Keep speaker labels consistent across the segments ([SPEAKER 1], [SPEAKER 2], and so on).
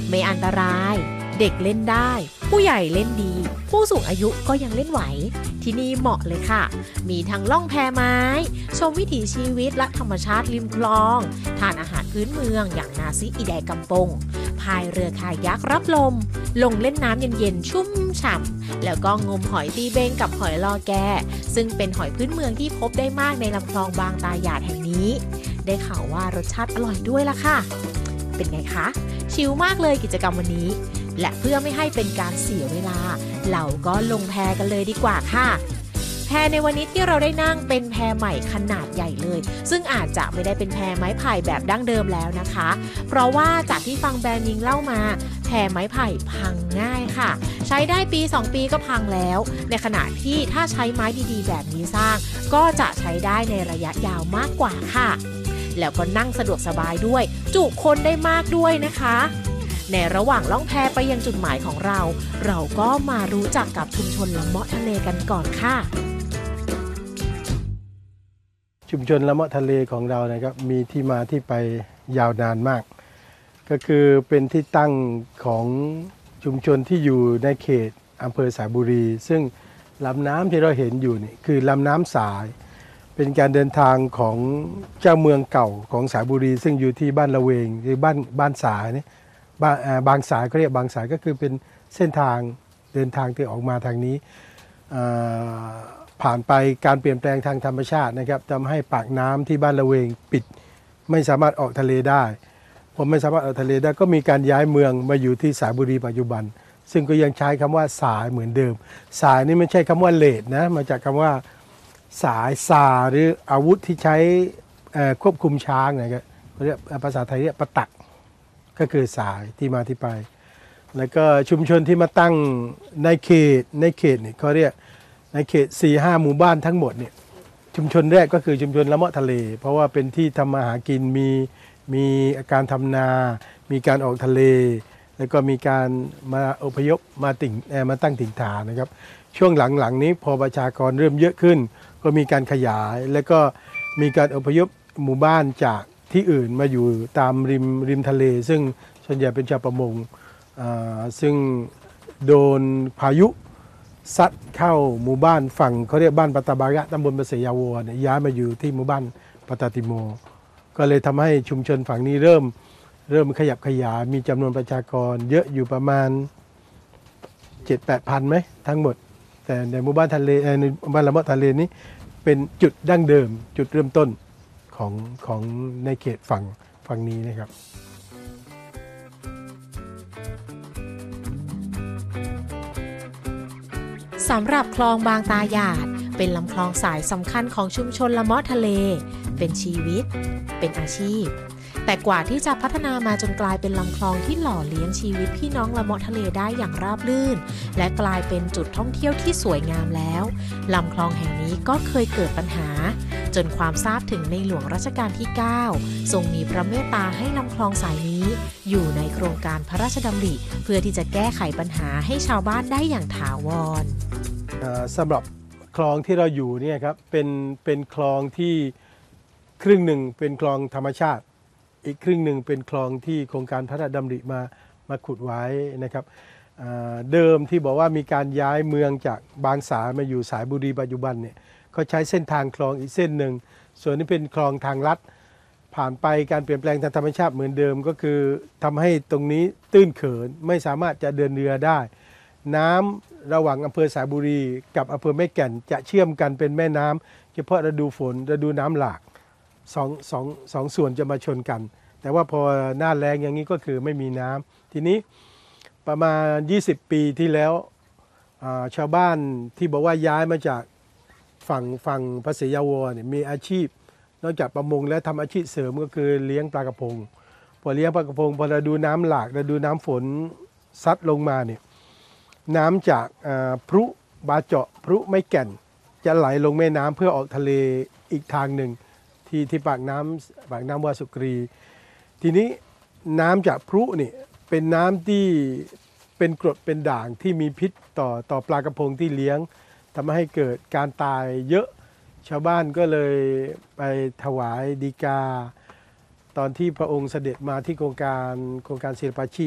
[SPEAKER 1] ไม่อันตรายเด็กเล่นได้ผู้ใหญ่เล่นดีผู้สูงอายุก็ยังเล่นไหวที่นี่เหมาะเลยค่ะมีทั้งล่องแพไม้ชมวิถีชีวิตและธรรมชาติริมคลองทานอาหารพื้นเมืองอย่างนาซิอีแดกำปงพายเรือคายักรับลมลงเล่นน้ำเย็นๆชุ่มฉ่ำแล้วก็งมหอยตีเบงกับหอยลอแกซึ่งเป็นหอยพื้นเมืองที่พบได้มากในลำคลองบางตาหยาดแห่งนี้ได้ข่าวว่ารสชาติอร่อยด้วยล่ะค่ะเป็นไงคะชิลมากเลยกิจกรรมวันนี้และเพื่อไม่ให้เป็นการเสียเวลาเราก็ลงแพกันเลยดีกว่าค่ะแพในวันนี้ที่เราได้นั่งเป็นแพใหม่ขนาดใหญ่เลยซึ่งอาจจะไม่ได้เป็นแพไม้ไผ่แบบดั้งเดิมแล้วนะคะเพราะว่าจากที่ฟังแบรนด์ยิงเล่ามาแพไม้ไผ่พังง่ายค่ะใช้ได้ปี2ปีก็พังแล้วในขณะที่ถ้าใช้ไม้ดีๆแบบนี้สร้างก็จะใช้ได้ในระยะยาวมากกว่าค่ะแล้วก็นั่งสะดวกสบายด้วยจุคนได้มากด้วยนะคะในระหว่างล่องแพไปยังจุดหมายของเราเราก็มารู้จักกับชุมชนละเมาะทะเลกันก่อนค่ะ
[SPEAKER 2] ชุมชนละเมาะทะเลของเรานะครับมีที่มาที่ไปยาวนานมากก็คือเป็นที่ตั้งของชุมชนที่อยู่ในเขตอำเภอสายบุรีซึ่งลำน้ำที่เราเห็นอยู่นี่คือลำน้ำสายเป็นการเดินทางของเจ้าเมืองเก่าของสายบุรีซึ่งอยู่ที่บ้านละเวงหรือบ้านสายนี่บางสายก็เรียกบางสายก็คือเป็นเส้นทางเดินทางที่ออกมาทางนี้ผ่านไปการเปลี่ยนแปลงทางธรรมชาตินะครับทำให้ปากน้ำที่บ้านละเวงปิดไม่สามารถออกทะเลได้พอไม่สามารถออกทะเลได้ก็มีการย้ายเมืองมาอยู่ที่สายบุรีปัจจุบันซึ่งก็ยังใช้คำว่าสายเหมือนเดิมสายนี่ไม่ใช่คำว่าเลดนะมาจากคำว่าสายซาหรืออาวุธที่ใช้ควบคุมช้างนะครับเรียกภาษาไทยเรียกปะตักก็คือสายที่มาที่ไปแล้วก็ชุมชนที่มาตั้งในเขตนี่เขาเรียกในเขต 4-5 หมู่บ้านทั้งหมดเนี่ยชุมชนแรกก็คือชุมชนละเมาะทะเลเพราะว่าเป็นที่ทำมาหากินมีการทำนามีการออกทะเลแล้วก็มีการมาอพยพมาตั้งถิ่นฐานนะครับช่วงหลังๆนี้พอประชากรเริ่มเยอะขึ้นก็มีการขยายแล้วก็มีการอพยพหมู่บ้านจากที่อื่นมาอยู่ตามริมทะเลซึ่งส่วนใหญ่เป็นชาวประมงซึ่งโดนพายุซัดเข้าหมู่บ้านฝั่งเขาเรียกบ้านปตาบากะตำบลเบสยาวเนี่ยย้ายมาอยู่ที่หมู่บ้านปตาติโมก็เลยทำให้ชุมชนฝั่งนี้เริ่มขยับขยายมีจำนวนประชากรเยอะอยู่ประมาณ 7-8 พันไหมทั้งหมดแต่ในหมู่บ้านทะเลในหมู่บ้านละเมาะทะเลนี้เป็นจุดดั้งเดิมจุดเริ่มต้นของในเขตฝั่งนี้นะครับ
[SPEAKER 1] สำหรับคลองบางตาหยาดเป็นลำคลองสายสำคัญของชุมชนละเมาะทะเลเป็นชีวิตเป็นอาชีพแต่กว่าที่จะพัฒนามาจนกลายเป็นลำคลองที่หล่อเลี้ยงชีวิตพี่น้องละเมาะทะเลได้อย่างราบรื่นและกลายเป็นจุดท่องเที่ยวที่สวยงามแล้วลำคลองแห่งนี้ก็เคยเกิดปัญหาจนความทราบถึงในหลวงรัชกาลที่ 9 ทรงมีพระเมตตาให้ลำคลองสายนี้อยู่ในโครงการพระราชดำริเพื่อที่จะแก้ไขปัญหาให้ชาวบ้านได้อย่างถาวร
[SPEAKER 2] สำหรับคลองที่เราอยู่เนี่ยครับเป็นคลองที่ครึ่งหนึ่งเป็นคลองธรรมชาติอีกครึ่งหนึ่งเป็นคลองที่โครงการพระราชดำริมาขุดไว้นะครับเดิมที่บอกว่ามีการย้ายเมืองจากบางสายมาอยู่สายบุรีปัจจุบันเนี่ยเขาใช้เส้นทางคลองอีกเส้นหนึ่งส่วนนี้เป็นคลองทางลัดผ่านไปการเปลี่ยนแปลงทางธรรมชาติเหมือนเดิมก็คือทำให้ตรงนี้ตื้นเขินไม่สามารถจะเดินเรือได้น้ำระหว่างอำเภอสายบุรีกับอำเภอแม่แก่นจะเชื่อมกันเป็นแม่น้ำเฉพาะฤดูฝนฤดูน้ำหลากสองส่วนจะมาชนกันแต่ว่าพอหน้าแล้งอย่างนี้ก็คือไม่มีน้ำทีนี้ประมาณ20 ปีที่แล้วชาวบ้านที่บอกว่าย้ายมาจากฝั่งพระศรียาวเนี่ยมีอาชีพนอกจากประมงแล้วทำอาชีพเสริมก็คือเลี้ยงปลากระพงพอเลี้ยงปลากระพงพอฤดูน้ำหลากฤดูน้ำฝนซัดลงมาเนี่ยน้ำจากพรุบาเจาะพรุไม่แก่นจะไหลลงแม่น้ำเพื่อออกทะเลอีกทางหนึ่งที่ปากน้ำวาสุกรีทีนี้น้ำจากพรุนี่เป็นน้ำที่เป็นกรดเป็นด่างที่มีพิษต่อปลากระพงที่เลี้ยงทำให้เกิดการตายเยอะชาวบ้านก็เลยไปถวายฎีกาตอนที่พระองค์เสด็จมาที่โครงการศิลปาชีพ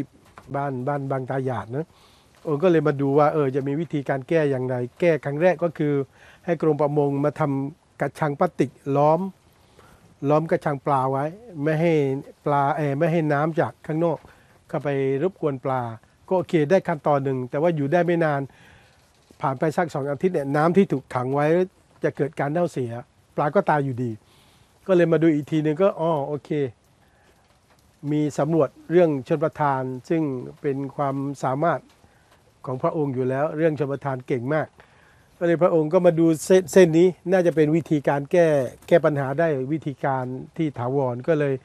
[SPEAKER 2] บ้านบางตาหยาดนะก็เลยมาดูว่าจะมีวิธีการแก้อย่างไรแก้ครั้งแรกก็คือให้กรมประมงมาทำกระชังพลาสติกล้อมกระชังปลาไว้ไม่ให้ปลาไม่ให้น้ำจากข้างนอกเข้าไปรบกวนปลาก็โอเคได้ขั้นตอนหนึ่งแต่ว่าอยู่ได้ไม่นานผ่านไปสัก2 อาทิตย์เนี่ยน้ำที่ถูกขังไว้จะเกิดการเน่าเสียปลาก็ตายอยู่ดีก็เลยมาดูอีกทีนึงก็โอเคมีสำรวจเรื่องชลประทานซึ่งเป็นความสามารถของพระองค์อยู่แล้วเรื่องชลประทานเก่งมากก็เลยพระองค์ก็มาดูเส้นนี้น่าจะเป็นวิธีการแก้ปัญหาได้วิธีการที่ถาวรก็เลย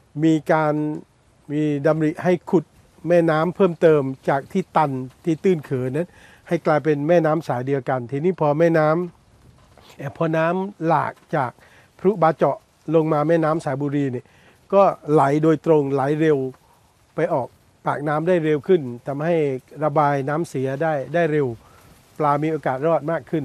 [SPEAKER 2] มีดำริให้ขุดแม่น้ำเพิ่มเติมจากที่ตันที่ตื้นเขินนั้นให้กลายเป็นแม่น้ำสายเดียวกันทีนี้พอน้ำหลากจากพรุบาเจาะลงมาแม่น้ำสายบุรีเนี่ยก็ไหลโดยตรงไหลเร็วไปออกปากน้ำได้เร็วขึ้นทำให้ระบายน้ำเสียได้เร็วปลามีโอกาสรอดมากขึ้น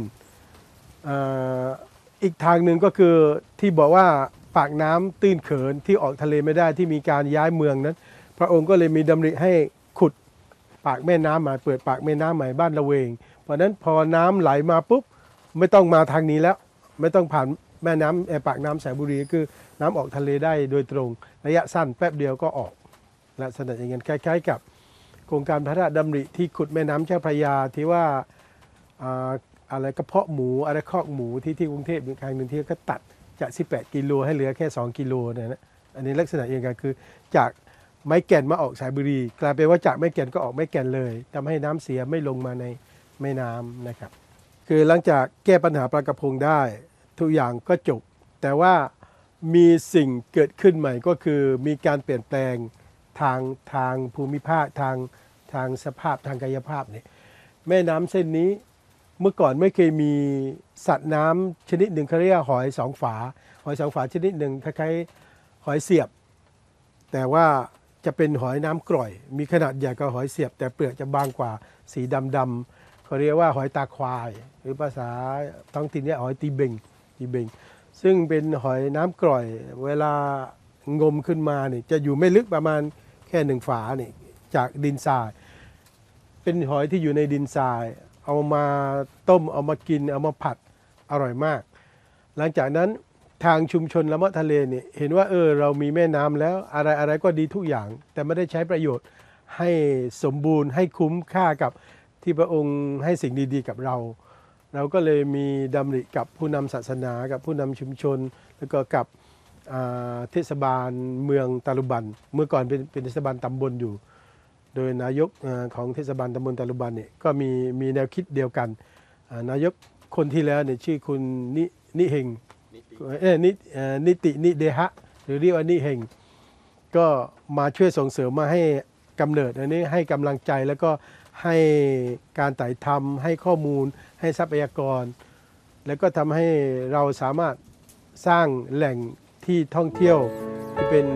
[SPEAKER 2] อีกทางหนึ่งก็คือที่บอกว่าปากน้ำตื้นเขินที่ออกทะเลไม่ได้ที่มีการย้ายเมืองนั้นพระองค์ก็เลยมีดำริให้ขุดปากแม่น้ำใหม่เปิดปากแม่น้ำใหม่บ้านละเวงเพราะนั้นพอน้ำไหลมาปุ๊บไม่ต้องมาทางนี้แล้วไม่ต้องผ่านแม่น้ำปากน้ำสายบุรีคือน้ำออกทะเลได้โดยตรงระยะสั้นแป๊บเดียวก็ออกลักษณะอย่างนั้นคล้ายๆกับโครงการพระราชดำริที่ขุดแม่น้ำเจ้าพระยาที่ว่าอะไรกระเพาะหมูอะไรคอกหมูที่กรุงเทพครั้งหนึ่งที่ก็ตัดจาก18 กิโลให้เหลือแค่2 กิโลนะอันนี้ลักษณะอย่างกันคือจากไม้แก่นมาออกสายบุรีกลายเป็นว่าจากไม้แก่นก็ออกไม้แก่นเลยทำให้น้ำเสียไม่ลงมาในแม่น้ำนะครับคือหลังจากแก้ปัญหาปลากระพงได้ทุกอย่างก็จบแต่ว่ามีสิ่งเกิดขึ้นใหม่ก็คือมีการเปลี่ยนแปลงทางภูมิภาคทางสภาพทางกายภาพเนี่ยแม่น้ำเส้นนี้เมื่อก่อนไม่เคยมีสัตว์น้ำชนิดหนึ่งเขาเรียกหอยสองฝาชนิดหนึ่งคล้ายๆหอยเสียบแต่ว่าจะเป็นหอยน้ำกร่อยมีขนาดใหญ่กว่าหอยเสียบแต่เปลือกจะบางกว่าสีดำๆเขาเรียกว่าหอยตาควายหรือภาษาท้องถิ่นเนี่ยหอยตีเบงซึ่งเป็นหอยน้ำกร่อยเวลางมขึ้นมาเนี่ยจะอยู่ไม่ลึกประมาณแค่1 ฝาเนี่ยจากดินทรายเป็นหอยที่อยู่ในดินทรายเอามาต้มเอามากินเอามาผัดอร่อยมากหลังจากนั้นทางชุมชนละเมาะทะเลเนี่ยเห็นว่าเรามีแม่น้ำแล้วอะไรก็ดีทุกอย่างแต่ไม่ได้ใช้ประโยชน์ให้สมบูรณ์ให้คุ้มค่ากับที่พระองค์ให้สิ่งดีๆกับเราก็เลยมีดำริกับผู้นำศาสนากับผู้นำชุมชนแล้วก็กับเทศบาลเมืองตาลุบันเมื่อก่อนเป็นเทศบาลตำบลอยู่โดยนายกของเทศบาลตำบลตาลุบันเนี่ยก็มีแนวคิดเดียวกันนายกคนที่แล้วเนี่ยชื่อคุณนิเฮงนิตินิเดหะหรือเรียกว่านิเฮงก็มาช่วยส่งเสริมมาให้กำเนิดอันนี้ให้กำลังใจแล้วก็ให้การไต่ธรรมให้ข้อมูลให้ทรัพยากรแล้วก็ทำให้เราสามารถสร้างแหล่งที่ท่องเที่ยวที่เป็น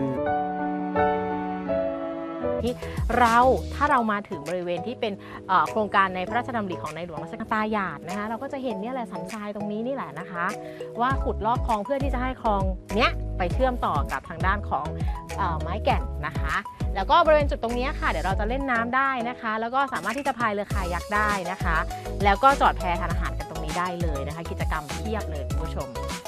[SPEAKER 1] ที่ถ้าเรามาถึงบริเวณที่เป็นโครงการในพระราชดำริของในหลวงรัชกาลที่ 9 ตาหยาดนะคะเราก็จะเห็นเนี่ยแหละสันทรายตรงนี้นี่แหละนะคะว่าขุดลอกคลองเพื่อที่จะให้คลองเนี้ยไปเชื่อมต่อกับทางด้านของไม้แก่นนะคะแล้วก็บริเวณจุดตรงนี้ค่ะเดี๋ยวเราจะเล่นน้ำได้นะคะแล้วก็สามารถที่จะพายเรือคายักได้นะคะแล้วก็จอดแพทานอาหารกันตรงนี้ได้เลยนะคะกิจกรรมเพียบเลยคุณผู้ชม